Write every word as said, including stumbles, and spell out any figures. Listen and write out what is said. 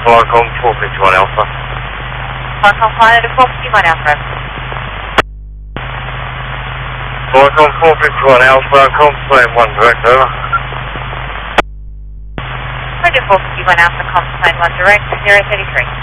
Qualcomm four fifty-one Alpha. Qualcomm flight to four fifty-one Alpha. Qualcomm four fifty-one Alpha, complaint one direct, over. Radio four fifty-one Alpha, complaint one direct, zero thirty-three.